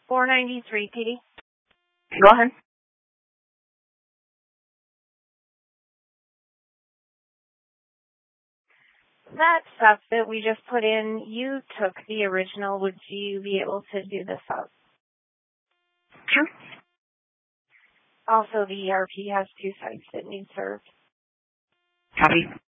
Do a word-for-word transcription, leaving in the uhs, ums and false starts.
four ninety-three, P D. Go ahead. That stuff that we just put in, you took the original. Would you be able to do the sub? Sure. Also, the E R P has two sites that need served. Copy.